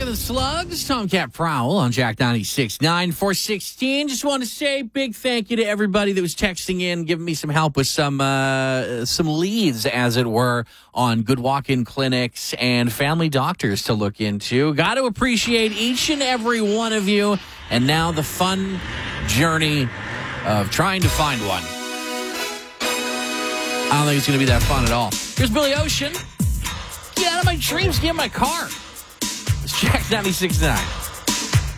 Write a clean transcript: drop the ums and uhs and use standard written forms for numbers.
of the Slugs, Tomcat Prowl on Jack 96.9, 416. Just want to say big thank you to everybody that was texting in, giving me some help with some leads, as it were, on good walk-in clinics and family doctors to look into. Got to appreciate each and every one of you. And now the fun journey of trying to find one. I don't think it's going to be that fun at all. Here's Billy Ocean. Get out of my dreams, get in my car. It's Jack 96.9.